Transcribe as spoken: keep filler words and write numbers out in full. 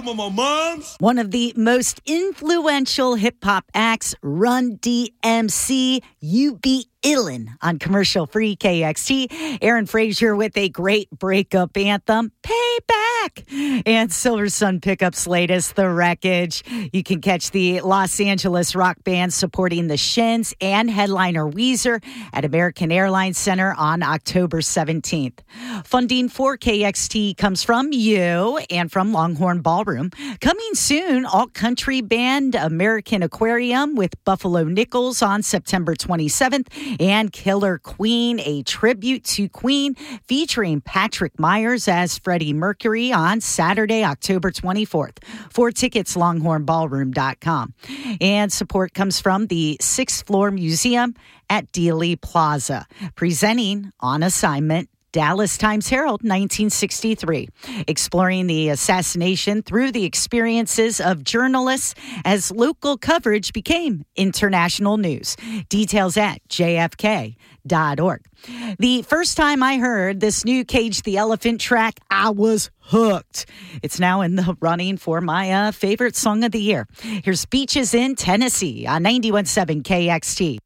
home of my moms. One of the most influential hip-hop acts, Run D M C, You Be Illin' on commercial-free K X T. Aaron Frazier with a great breakup anthem, Payback. And Silver Sun Pickup's latest, The Wreckage. You can catch the Los Angeles rock band supporting the Shins and headliner Weezer at American Airlines Center on October seventeenth. Funding for K X T comes from you and from Longhorn Ballroom. Coming soon, alt-country band American Aquarium with Buffalo Nichols on September twenty-seventh. And Killer Queen, a tribute to Queen featuring Patrick Myers as Freddie Mercury on Saturday, October twenty-fourth. For tickets, longhorn ballroom dot com. And support comes from the Sixth Floor Museum at Dealey Plaza. Presenting On Assignment, Dallas Times-Herald, nineteen sixty-three, exploring the assassination through the experiences of journalists as local coverage became international news. Details at j f k dot org. The first time I heard this new Cage the Elephant track, I was hooked. It's now in the running for my uh, favorite song of the year. Here's Beaches in Tennessee on ninety-one point seven K X T.